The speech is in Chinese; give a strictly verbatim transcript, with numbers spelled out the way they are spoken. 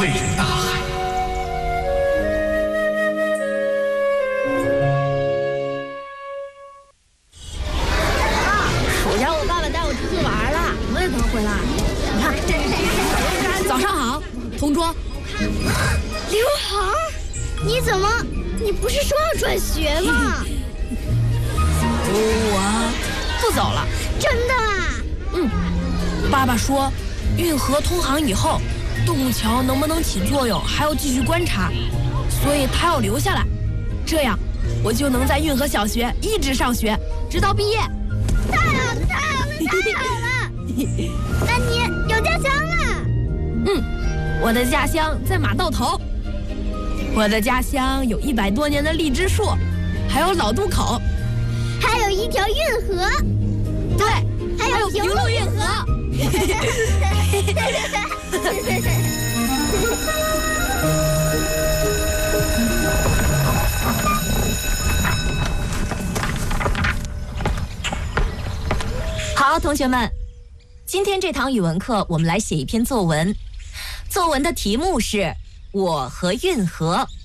汇成大海。 暑假我爸爸带我出去玩了，我也刚回来。你看，早上好，同桌。 刘海，你怎么？你不是说要转学吗？ 我不走了。 真的啊？ 嗯。爸爸说，运河通航以后，洞木桥能不能起作用，还要继续观察，所以他要留下来，这样我就能在运河小学一直上学，直到毕业。 太好了，太好了，太好了！那你有家乡了？ 嗯，我的家乡在马道头。我的家乡有一百多年的荔枝树，还有老渡口， 还有一条运河。 对， 还有平路运河。 好，同学们，今天这堂语文课我们来写一篇作文，作文的题目是《我和运河》。